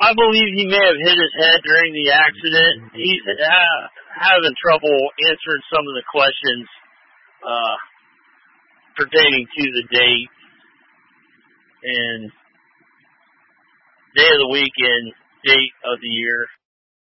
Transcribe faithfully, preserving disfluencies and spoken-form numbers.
I believe he may have hit his head during the accident. He's uh, having trouble answering some of the questions uh, pertaining to the date and day of the week and date of the year.